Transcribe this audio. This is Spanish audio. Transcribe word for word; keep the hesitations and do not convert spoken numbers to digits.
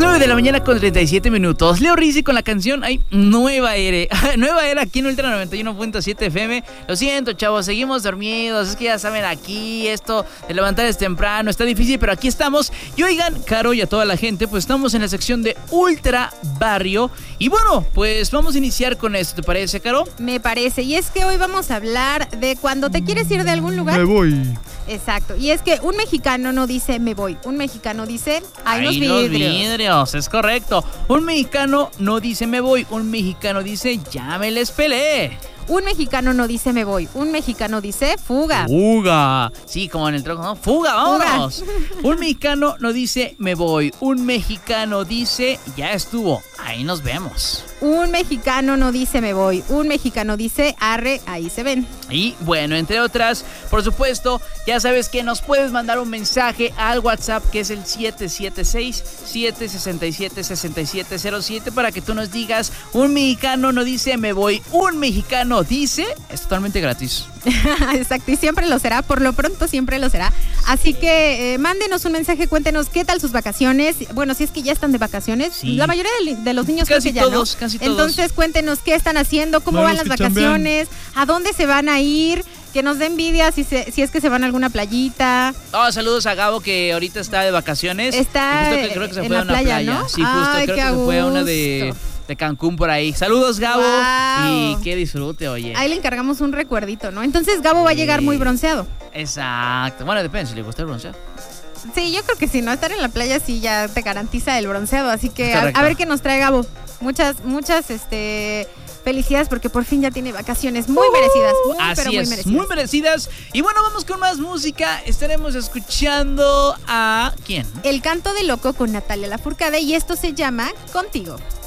nueve de la mañana con treinta y siete minutos. Leo Rizzi con la canción ay, Nueva Era. Nueva Era aquí en Ultra noventa y uno punto siete F M. Lo siento, chavos, seguimos dormidos. Es que ya saben, aquí esto de levantar es temprano, está difícil, pero aquí estamos. Y oigan, Caro y a toda la gente, pues estamos en la sección de Ultra Barrio. Y bueno, pues vamos a iniciar con esto, ¿te parece, Caro? Me parece, y es que hoy vamos a hablar de cuando te quieres ir de algún lugar. Me voy. Exacto, y es que un mexicano no dice me voy, un mexicano dice hay unos vidrios. Los vidrios, es correcto. Un mexicano no dice me voy, un mexicano dice ya me les pelé. Un mexicano no dice me voy, un mexicano dice fuga. Fuga. Sí, como en el troco, ¿no? Fuga, vámonos. Fuga. Un mexicano no dice me voy, un mexicano dice ya estuvo, ahí nos vemos. Un mexicano no dice me voy, un mexicano dice arre, ahí se ven. Y bueno, entre otras, por supuesto, ya sabes que nos puedes mandar un mensaje al WhatsApp que es el siete siete seis, siete seis siete, seis siete cero siete para que tú nos digas, un mexicano no dice me voy, un mexicano dice, es totalmente gratis. Exacto, y siempre lo será, por lo pronto siempre lo será. Así que eh, mándenos un mensaje, cuéntenos qué tal sus vacaciones. Bueno, si es que ya están de vacaciones, sí. La mayoría de, de los niños casi creo que ya todos, no. Casi todos. Entonces cuéntenos qué están haciendo, cómo bueno, van las vacaciones, chambean. A dónde se van a ir, que nos dé envidia si, se, si es que se van a alguna playita. Oh, saludos a Gabo que ahorita está de vacaciones. Está justo que creo que se en fue la a una playa, playa. ¿no? Sí, justo Ay, creo qué que se fue a una de... de Cancún por ahí. Saludos, Gabo. Wow. Y que disfrute, oye. Ahí le encargamos un recuerdito, ¿no? Entonces Gabo va a llegar muy bronceado. Exacto. Bueno, depende si le gusta el bronceado. Sí, yo creo que sí, ¿no? Estar en la playa sí ya te garantiza el bronceado. Así que a, a ver qué nos trae Gabo. Muchas, muchas, este... felicidades porque por fin ya tiene vacaciones muy uh, merecidas. Muy, así pero muy es, merecidas. muy merecidas. Y bueno, vamos con más música. Estaremos escuchando a... ¿quién? El Canto de Loco con Natalia Lafourcade y esto se llama Contigo.